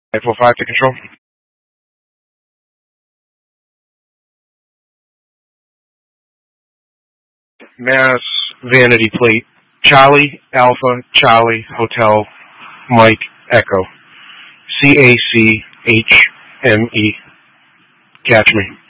845 to control. Mass vanity plate. Charlie Alpha Charlie Hotel Mike Echo. CACHME. Catch me.